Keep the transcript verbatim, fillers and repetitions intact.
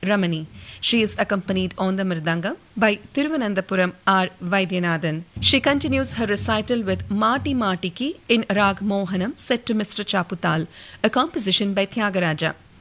Ramani. She is accompanied on the Mridangam by Thiruvananthapuram R. Vaidyanathan. She continues her recital with Mati Matiki in Rag Mohanam set to Mister Chaputal, a composition by Tyagaraja.